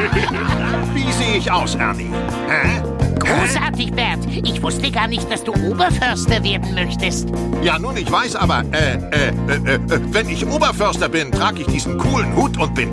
Wie sehe ich aus, Ernie? Hä? Großartig, Bert. Ich wusste gar nicht, dass du Oberförster werden möchtest. Ja, nun, ich weiß, aber, wenn ich Oberförster bin, trage ich diesen coolen Hut und bin